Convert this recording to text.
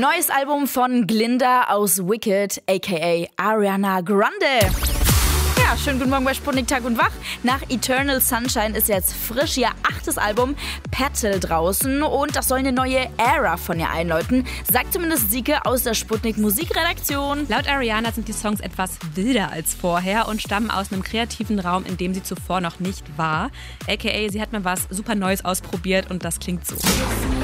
Neues Album von Glinda aus Wicked, aka Ariana Grande. Ja, schönen guten Morgen bei Sputnik Tag und Wach. Nach Eternal Sunshine ist jetzt frisch ihr 8. Album Petal draußen und das soll eine neue Ära von ihr einläuten, sagt zumindest Sieke aus der Sputnik Musikredaktion. Laut Ariana sind die Songs etwas wilder als vorher und stammen aus einem kreativen Raum, in dem sie zuvor noch nicht war. AKA, sie hat mal was super Neues ausprobiert und das klingt so.